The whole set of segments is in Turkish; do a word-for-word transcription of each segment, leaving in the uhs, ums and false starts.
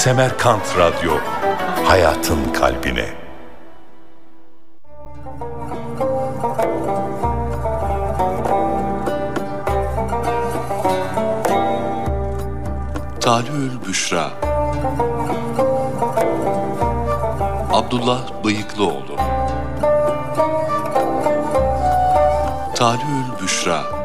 Semerkant Radyo, hayatın kalbine. Talü'ül Büşra. Abdullah Bıyıklıoğlu. Talü'ül Büşra.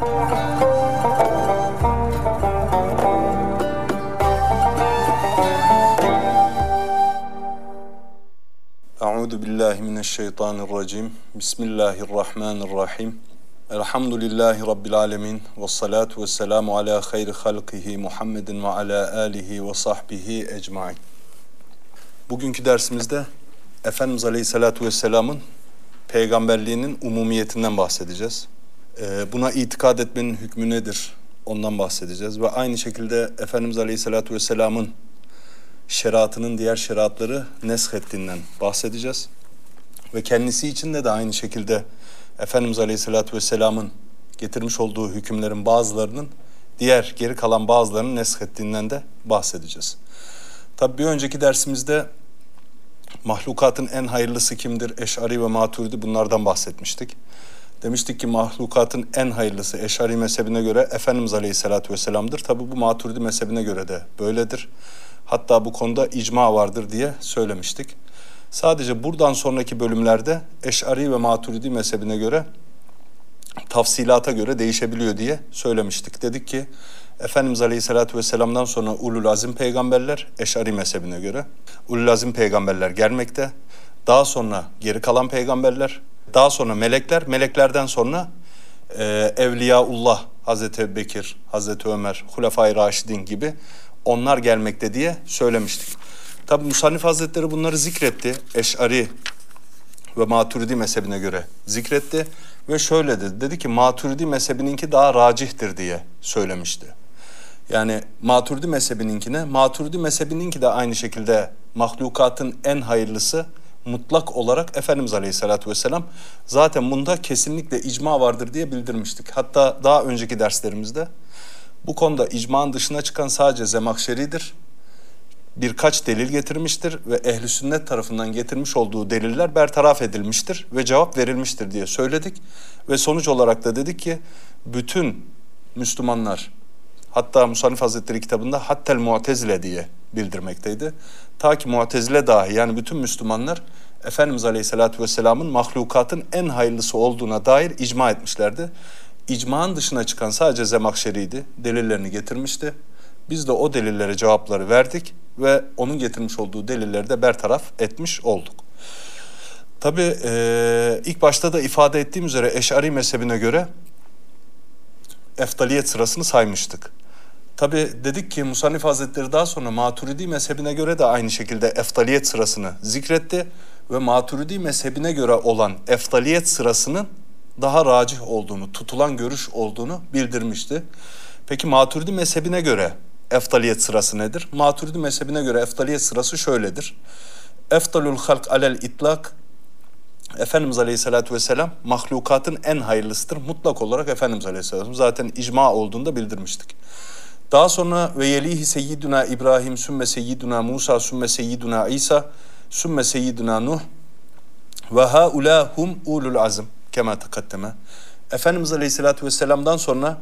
Euzu billahi mineşşeytanirracim. Bismillahirrahmanirrahim. Elhamdülillahi rabbil alamin ve salatu vesselamu ala hayri halqihi Muhammedin ve ala alihi ve sahbihi ecmaîn. Bugünkü dersimizde Efendimiz Aleyhissalatu vesselam'ın peygamberliğinin umumiyetinden bahsedeceğiz. Buna itikad etmenin hükmü nedir? Ondan bahsedeceğiz ve aynı şekilde Efendimiz Aleyhissalatu vesselam'ın şeriatının diğer şeriatları neshettiğinden bahsedeceğiz. Ve kendisi için de de aynı şekilde Efendimiz Aleyhisselatü Vesselam'ın getirmiş olduğu hükümlerin bazılarının diğer geri kalan bazılarının neshettiğinden de bahsedeceğiz. Tabi bir önceki dersimizde mahlukatın en hayırlısı kimdir? Eş'ari ve Maturidi, bunlardan bahsetmiştik. Demiştik ki mahlukatın en hayırlısı Eş'ari mezhebine göre Efendimiz Aleyhisselatü Vesselam'dır. Tabi bu Maturidi mezhebine göre de böyledir. Hatta bu konuda icma vardır diye söylemiştik. Sadece buradan sonraki bölümlerde Eş'ari ve Maturidi mezhebine göre tafsilata göre değişebiliyor diye söylemiştik. Dedik ki Efendimiz Aleyhisselatü Vesselam'dan sonra ulul azim peygamberler Eş'ari mezhebine göre ulul azim peygamberler gelmekte. Daha sonra geri kalan peygamberler, daha sonra melekler, meleklerden sonra e, Evliyaullah, Hazreti Ebubekir, Hazreti Ömer, Hulefai Raşidin gibi onlar gelmekte diye söylemiştik. Tabi Musannif Hazretleri bunları zikretti. Eş'ari ve Maturidi mezhebine göre zikretti. Ve şöyle dedi. Dedi ki Maturidi mezhebininki daha racihtir diye söylemişti. Yani Maturidi mezhebininkine, Maturidi mezhebininki de aynı şekilde mahlukatın en hayırlısı mutlak olarak Efendimiz Aleyhisselatü Vesselam. Zaten bunda kesinlikle icma vardır diye bildirmiştik. Hatta daha önceki derslerimizde bu konuda icmanın dışına çıkan sadece Zemahşeri'dir. Birkaç delil getirmiştir ve ehl-i sünnet tarafından getirmiş olduğu deliller bertaraf edilmiştir ve cevap verilmiştir diye söyledik. Ve sonuç olarak da dedik ki bütün Müslümanlar, hatta Musannif Hazretleri kitabında hattel mu'tezile diye bildirmekteydi. Ta ki mu'tezile dahi, yani bütün Müslümanlar Efendimiz Aleyhisselatü Vesselam'ın mahlukatın en hayırlısı olduğuna dair icma etmişlerdi. İcmanın dışına çıkan sadece Zemahşeri'ydi. Delillerini getirmişti. Biz de o delillere cevapları verdik ve onun getirmiş olduğu delilleri de bertaraf etmiş olduk. Tabii e, ilk başta da ifade ettiğim üzere Eş'ari mezhebine göre eftaliyet sırasını saymıştık. Tabii dedik ki Musannif Hazretleri daha sonra Maturidi mezhebine göre de aynı şekilde eftaliyet sırasını zikretti ve Maturidi mezhebine göre olan eftaliyet sırasının daha racih olduğunu, tutulan görüş olduğunu bildirmişti. Peki Maturidi mezhebine göre eftaliyet sırası nedir? Maturidi mezhebine göre eftaliyet sırası şöyledir. Eftalul halk alel itlak, Efendimiz Aleyhisselatü Vesselam mahlukatın en hayırlısıdır. Mutlak olarak Efendimiz Aleyhisselatü zaten icma olduğunu da bildirmiştik. Daha sonra ve yelihi seyyiduna İbrahim, sümme seyyiduna Musa, sümme seyyiduna İsa, sümme seyyiduna Nuh ve haulâhum ulul azm kema takaddeme. Efendimiz Aleyhisselatü Vesselam'dan sonra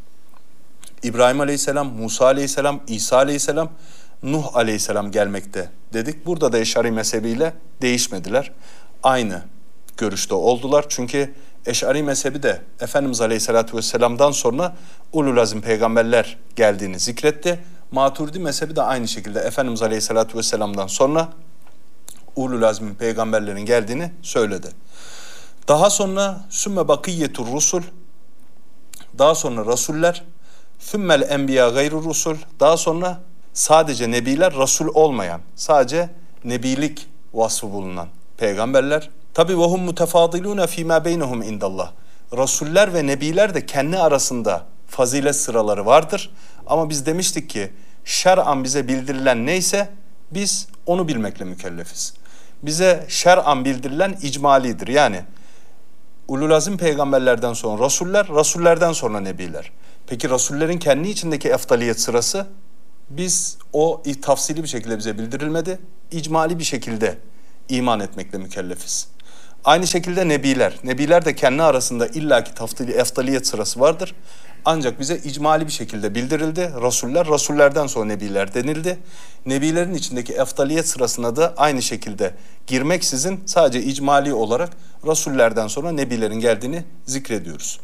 İbrahim Aleyhisselam, Musa Aleyhisselam, İsa Aleyhisselam, Nuh Aleyhisselam gelmekte dedik. Burada da Eş'ari mezhebiyle değişmediler. Aynı görüşte oldular. Çünkü Eş'ari mezhebi de Efendimiz Aleyhisselatü Vesselam'dan sonra ulul azim peygamberler geldiğini zikretti. Maturidi mezhebi de aynı şekilde Efendimiz Aleyhisselatü Vesselam'dan sonra ulul azmin peygamberlerin geldiğini söyledi. Daha sonra sümme bakiyyetur rusul, daha sonra rasuller, sümmel enbiya gayru rusul, daha sonra sadece nebiler, rasul olmayan, sadece nebilik vasfı bulunan peygamberler. Tabi ve hum mutefadilune fîmâ beynehum indallah. Rasuller ve nebiler de kendi arasında fazilet sıraları vardır. Ama biz demiştik ki şer'an bize bildirilen neyse biz onu bilmekle mükellefiz. Bize şer'an bildirilen icmalidir. Yani ulul azim peygamberlerden sonra rasuller, rasullerden sonra nebiler. Peki rasullerin kendi içindeki eftaliyet sırası biz o tafsili bir şekilde bize bildirilmedi. İcmali bir şekilde iman etmekle mükellefiz. Aynı şekilde nebiler. Nebiler de kendi arasında illaki tafsili eftaliyet sırası vardır. Ancak bize icmali bir şekilde bildirildi. Rasuller, rasullerden sonra nebiler denildi. Nebilerin içindeki eftaliyet sırasına da aynı şekilde girmeksizin sadece icmali olarak rasullerden sonra nebilerin geldiğini zikrediyoruz.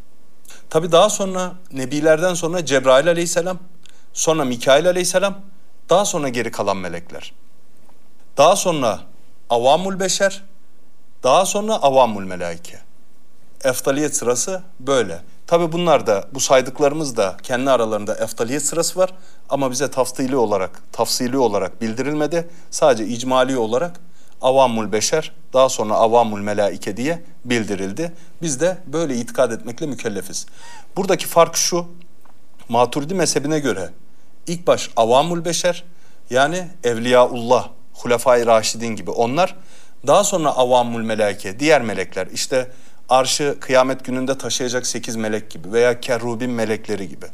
Tabi daha sonra nebilerden sonra Cebrail aleyhisselam, sonra Mikail aleyhisselam, daha sonra geri kalan melekler. Daha sonra avamul beşer, daha sonra avamul melaike. Eftaliyet sırası böyle. Tabi bunlar da, bu saydıklarımız da kendi aralarında eftaliyet sırası var ama bize tafsili olarak, tafsili olarak bildirilmedi. Sadece icmali olarak avamul beşer, daha sonra avamul melaike diye bildirildi. Biz de böyle itikad etmekle mükellefiz. Buradaki fark şu, Maturidi mezhebine göre ilk baş avamul beşer, yani Evliyaullah, Hulefai Raşidin gibi onlar, daha sonra avamul melaike, diğer melekler, işte arşı kıyamet gününde taşıyacak sekiz melek gibi veya kerubin melekleri gibi.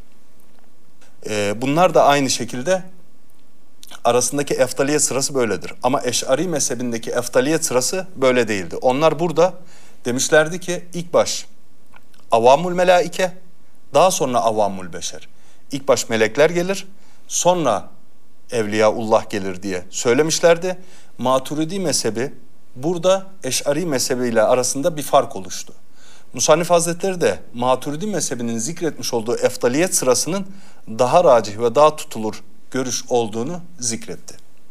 Ee, bunlar da aynı şekilde arasındaki eftaliyet sırası böyledir. Ama Eş'ari mezhebindeki eftaliyet sırası böyle değildi. Onlar burada demişlerdi ki ilk baş avamul melaike, daha sonra avamul beşer. İlk baş melekler gelir, sonra Evliyaullah gelir diye söylemişlerdi. Maturidi mezhebi burada Eş'ari mezhebiyle arasında bir fark oluştu. Musannif Hazretleri de Maturidi mezhebinin zikretmiş olduğu eftaliyet sırasının daha racih ve daha tutulur görüş olduğunu zikretti.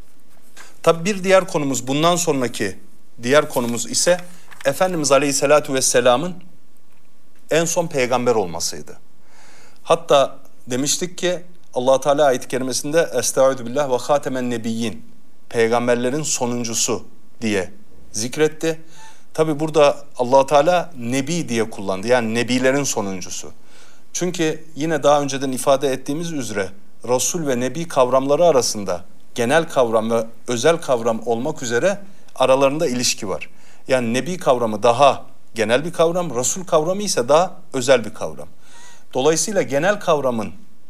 Tabi bir diğer konumuz, bundan sonraki diğer konumuz ise Efendimiz Aleyhisselatü Vesselam'ın en son peygamber olmasıydı. Hatta demiştik ki Allah Teala ayet-i kerimesinde Estaizu billah ve hatemen nebiyyin, peygamberlerin sonuncusu diye zikretti. Tabi burada Allah Teala nebi diye kullandı. Yani nebilerin sonuncusu. Çünkü yine daha önceden ifade ettiğimiz üzere Resul ve Nebi kavramları arasında genel kavram ve özel kavram olmak üzere aralarında ilişki var. Yani Nebi kavramı daha genel bir kavram, Resul kavramı ise daha özel bir kavram. Dolayısıyla genel kavramın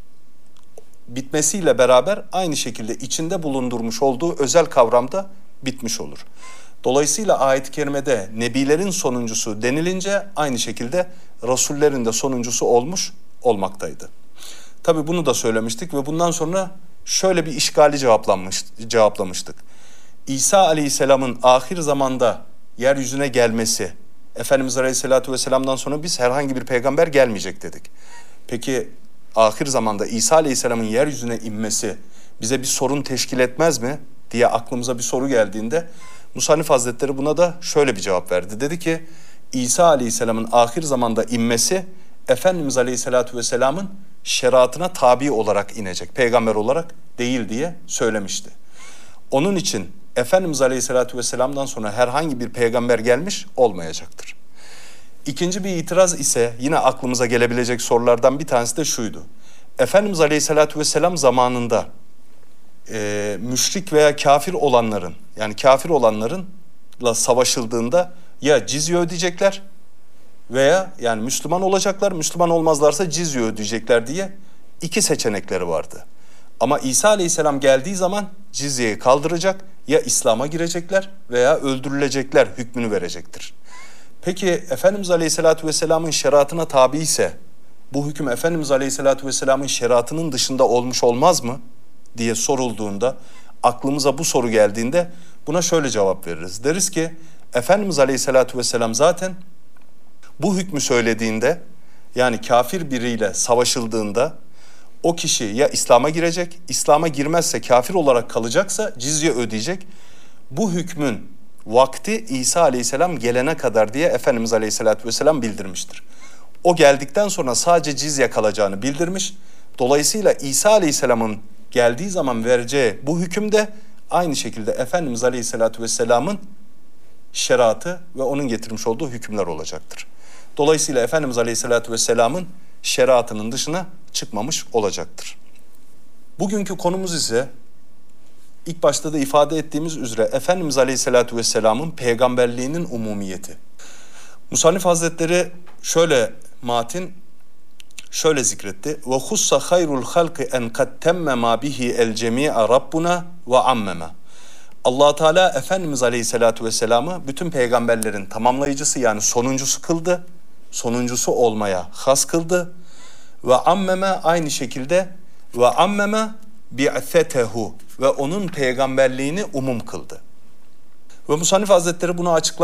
bitmesiyle beraber aynı şekilde içinde bulundurmuş olduğu özel kavram da bitmiş olur. Dolayısıyla ayet-i kerimede nebilerin sonuncusu denilince aynı şekilde rasullerin de sonuncusu olmuş olmaktaydı. Tabi bunu da söylemiştik ve bundan sonra şöyle bir işgali cevaplanmış, cevaplamıştık. İsa Aleyhisselam'ın ahir zamanda yeryüzüne gelmesi, Efendimiz Aleyhisselatü Vesselam'dan sonra biz herhangi bir peygamber gelmeyecek dedik. Peki ahir zamanda İsa Aleyhisselam'ın yeryüzüne inmesi bize bir sorun teşkil etmez mi diye aklımıza bir soru geldiğinde Musannif Hazretleri buna da şöyle bir cevap verdi. Dedi ki İsa Aleyhisselam'ın ahir zamanda inmesi Efendimiz Aleyhisselatü Vesselam'ın şeriatına tabi olarak inecek, peygamber olarak değil diye söylemişti. Onun için Efendimiz Aleyhisselatü Vesselam'dan sonra herhangi bir peygamber gelmiş olmayacaktır. İkinci bir itiraz ise yine aklımıza gelebilecek sorulardan bir tanesi de şuydu. Efendimiz Aleyhisselatü Vesselam zamanında e, müşrik veya kafir olanların, yani kafir olanlarınla savaşıldığında ya cizye ödeyecekler veya yani Müslüman olacaklar, Müslüman olmazlarsa cizye ödeyecekler diye iki seçenekleri vardı. Ama İsa Aleyhisselam geldiği zaman cizyeyi kaldıracak, ya İslam'a girecekler veya öldürülecekler hükmünü verecektir. Peki Efendimiz Aleyhisselatü Vesselam'ın şeriatına tabi ise bu hüküm Efendimiz Aleyhisselatü Vesselam'ın şeriatının dışında olmuş olmaz mı diye sorulduğunda, aklımıza bu soru geldiğinde buna şöyle cevap veririz. Deriz ki Efendimiz Aleyhisselatü Vesselam zaten bu hükmü söylediğinde, yani kafir biriyle savaşıldığında o kişi ya İslam'a girecek, İslam'a girmezse kafir olarak kalacaksa cizye ödeyecek. Bu hükmün vakti İsa Aleyhisselam gelene kadar diye Efendimiz Aleyhisselatü Vesselam bildirmiştir. O geldikten sonra sadece cizye kalacağını bildirmiş. Dolayısıyla İsa Aleyhisselam'ın geldiği zaman vereceği bu hüküm de aynı şekilde Efendimiz Aleyhisselatü Vesselam'ın şeriatı ve onun getirmiş olduğu hükümler olacaktır. Dolayısıyla Efendimiz Aleyhisselatü Vesselam'ın şeriatının dışına çıkmamış olacaktır. Bugünkü konumuz ise ilk başta da ifade ettiğimiz üzere Efendimiz Aleyhisselatü Vesselam'ın peygamberliğinin umumiyeti. Musannif Hazretleri şöyle matin, şöyle zikretti. Ve hussa hayrul halqi en kad temme ma bihi el cemi'a rabbuna ve ammema. Allah Teala Efendimiz Aleyhisselatü Vesselam'ı bütün peygamberlerin tamamlayıcısı yani sonuncusu kıldı. Sonuncusu olmaya has kıldı. Ve ammeme aynı şekilde ve ammeme bi'setehu ve onun peygamberliğini umum kıldı. Ve Musannif Hazretleri bunu açıklar.